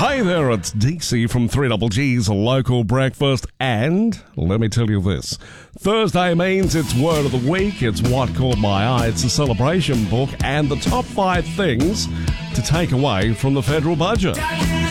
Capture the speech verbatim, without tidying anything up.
Hi there, it's Dixie from three Double G's Local Breakfast, and let me tell you this. Thursday means it's Word of the Week, it's What Caught My Eye, it's a celebration book, and the top five things to take away from the federal budget.